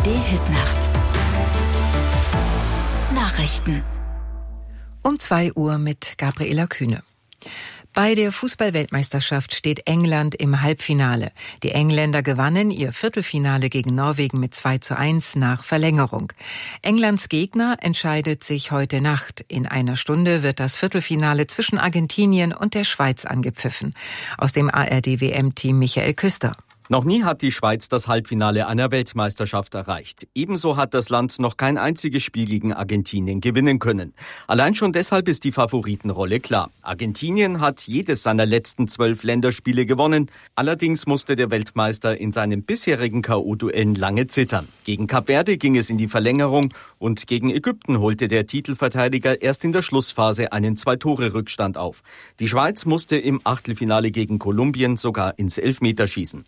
ARD-Hitnacht. Nachrichten. Um 2 Uhr mit Gabriela Kühne. Bei der Fußball-Weltmeisterschaft steht England im Halbfinale. Die Engländer gewannen ihr Viertelfinale gegen Norwegen mit 2:1 nach Verlängerung. Englands Gegner entscheidet sich heute Nacht. In einer Stunde wird das Viertelfinale zwischen Argentinien und der Schweiz angepfiffen. Aus dem ARD-WM-Team Michael Küster. Noch nie hat die Schweiz das Halbfinale einer Weltmeisterschaft erreicht. Ebenso hat das Land noch kein einziges Spiel gegen Argentinien gewinnen können. Allein schon deshalb ist die Favoritenrolle klar. Argentinien hat jedes seiner letzten 12 Länderspiele gewonnen. Allerdings musste der Weltmeister in seinen bisherigen K.O.-Duellen lange zittern. Gegen Kap Verde ging es in die Verlängerung und gegen Ägypten holte der Titelverteidiger erst in der Schlussphase einen 2-Tore-Rückstand auf. Die Schweiz musste im Achtelfinale gegen Kolumbien sogar ins Elfmeterschießen.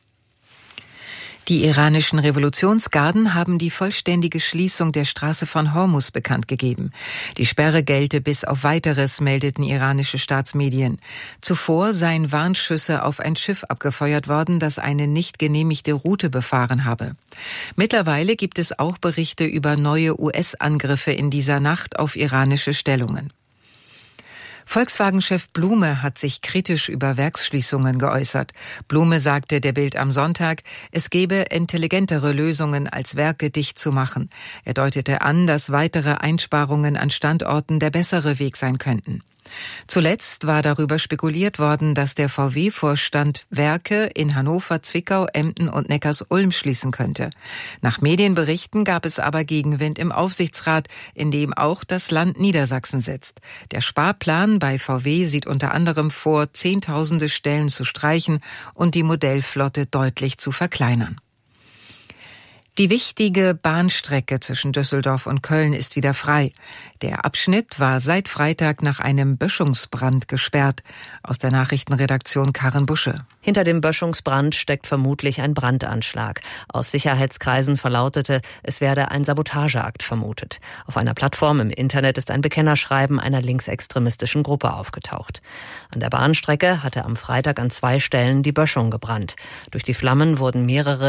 Die iranischen Revolutionsgarden haben die vollständige Schließung der Straße von Hormuz bekannt gegeben. Die Sperre gelte bis auf Weiteres, meldeten iranische Staatsmedien. Zuvor seien Warnschüsse auf ein Schiff abgefeuert worden, das eine nicht genehmigte Route befahren habe. Mittlerweile gibt es auch Berichte über neue US-Angriffe in dieser Nacht auf iranische Stellungen. Volkswagen-Chef Blume hat sich kritisch über Werksschließungen geäußert. Blume sagte der Bild am Sonntag, es gebe intelligentere Lösungen, als Werke dicht zu machen. Er deutete an, dass weitere Einsparungen an Standorten der bessere Weg sein könnten. Zuletzt war darüber spekuliert worden, dass der VW-Vorstand Werke in Hannover, Zwickau, Emden und Neckarsulm schließen könnte. Nach Medienberichten gab es aber Gegenwind im Aufsichtsrat, in dem auch das Land Niedersachsen sitzt. Der Sparplan bei VW sieht unter anderem vor, Zehntausende Stellen zu streichen und die Modellflotte deutlich zu verkleinern. Die wichtige Bahnstrecke zwischen Düsseldorf und Köln ist wieder frei. Der Abschnitt war seit Freitag nach einem Böschungsbrand gesperrt. Aus der Nachrichtenredaktion Karin Busche. Hinter dem Böschungsbrand steckt vermutlich ein Brandanschlag. Aus Sicherheitskreisen verlautete, es werde ein Sabotageakt vermutet. Auf einer Plattform im Internet ist ein Bekennerschreiben einer linksextremistischen Gruppe aufgetaucht. An der Bahnstrecke hatte am Freitag an 2 Stellen die Böschung gebrannt. Durch die Flammen wurden mehrere